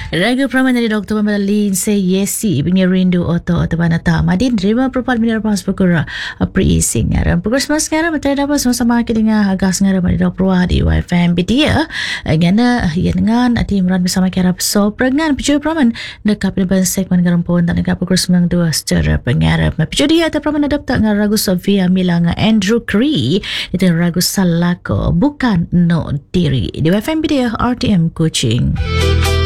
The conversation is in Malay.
Raga Praman dari Dr. Mamalin say yesi bingi rindu oto banata madin rima propal mineral pas pukura pre-ising ngaram pukura semas ngaram matay dapat sama-sama kilinga agas ngaram di Dr. Wadi YFM bidia gana yengan ati imran bersama kerap so prengan picu Praman dekap depan segmen ngaram pun tak dekap pukura semang dua secara pengarap picu dia ata Praman adap tak ngaragu Sofia Milanga Andrew Cree itu ragu salako bukan no diri di YFM bidia RTM Kuching.